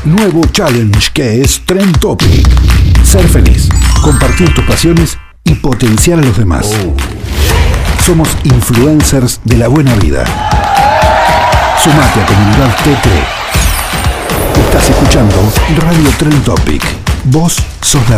nuevo challenge que es Trend Topic. Ser feliz, compartir tus pasiones y potenciar a los demás. Somos influencers de la buena vida. Sumate a Comunidad TT. Estás escuchando Radio Trend Topic. Vos sos la